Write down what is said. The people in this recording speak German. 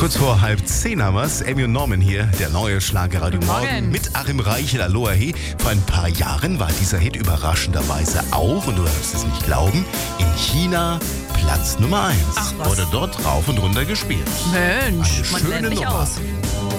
Kurz vor 9:30 haben wir's. Amy und Norman hier, der neue Schlagerradio Morgen mit Achim Reichel. Aloha hey. Vor ein paar Jahren war dieser Hit überraschenderweise auch, und du wirst es nicht glauben, in China Platz Nummer 1. Ach, was? Wurde dort rauf und runter gespielt. Mensch, Eine man schöne lernt nicht Nummer. aus.